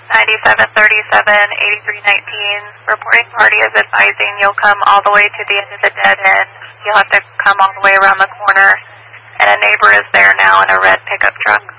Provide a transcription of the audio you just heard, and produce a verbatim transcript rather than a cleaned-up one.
ninety-seven thirty-seven, eighty-three nineteen. Reporting party is advising you'll come all the way to the end of the dead end. You'll have to come all the way around the corner. And a neighbor is there now in a red pickup truck.